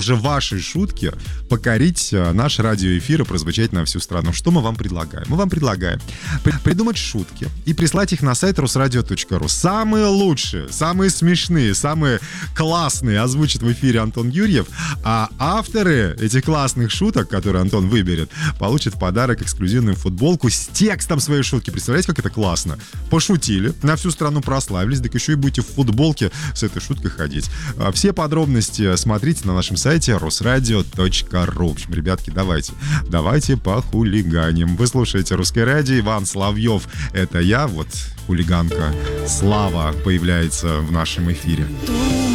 также ваши шутки покорить наш радиоэфир и прозвучать на всю страну. Что мы вам предлагаем? Мы вам предлагаем придумать шутки и прислать их на сайт rusradio.ru. Самые лучшие, самые смешные, самые классные озвучит в эфире Антон Юрьев, а авторы этих классных шуток, которые Антон выберет, получат в подарок эксклюзивную футболку с текстом своей шутки. Представляете, как это классно? Пошутили, на всю страну прославились, так еще и будете в футболке с этой шуткой ходить. Все подробности смотрите на нашем сайте rusradio.ru. В общем, ребятки, давайте похулиганим. Вы слушаете Русское радио, Иван Соловьев, это я, вот хулиганка Слава появляется в нашем эфире.